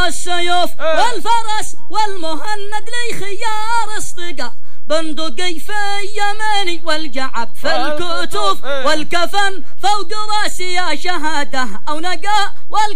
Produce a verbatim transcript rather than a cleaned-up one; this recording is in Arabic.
السيوف والفرس والمهند لي خيار اصطقا بندقي في يميني والجعب في الكتوف والكفن فوق راسي يا شهاده او نقا